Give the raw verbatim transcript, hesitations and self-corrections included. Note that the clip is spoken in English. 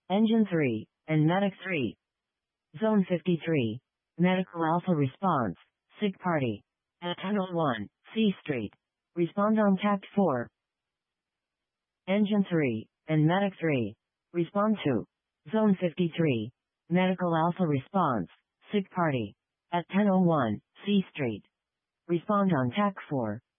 Engine three, and Medic three. Zone fifty-three. Medical Alpha response. SIG party. At ten oh one, C Street. Respond on Tact four. Engine three, and Medic three. Respond to. Zone fifty-three. Medical Alpha response. SIG party. At ten oh one, C Street. Respond on Tact four.